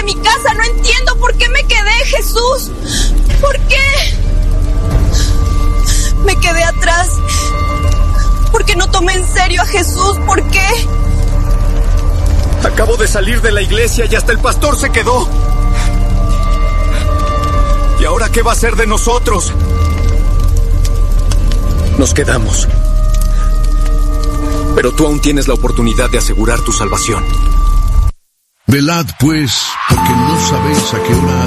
mi casa. No entiendo por qué me quedé, Jesús. ¿Por qué? Me quedé atrás. ¿Por qué no tomé en serio a Jesús? ¿Por qué? Acabo de salir de la iglesia y hasta el pastor se quedó. ¿Y ahora qué va a ser de nosotros? Nos quedamos. Pero tú aún tienes la oportunidad de asegurar tu salvación. Velad, pues, porque no sabéis a qué hora